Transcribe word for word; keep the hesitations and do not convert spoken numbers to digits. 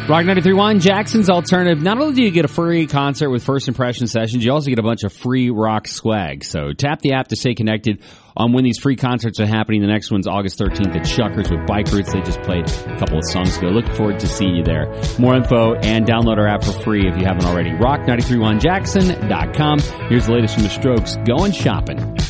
Rock ninety-three point one, Jackson's Alternative. Not only do you get a free concert with First Impression Sessions, you also get a bunch of free rock swag. So tap the app to stay connected on when these free concerts are happening. The next one's August thirteenth at Shuckers with Bike Roots. They just played a couple of songs ago. Looking forward to seeing you there. More info and download our app for free if you haven't already. rock nine three one jackson dot com. Here's the latest from the Strokes. Going shopping.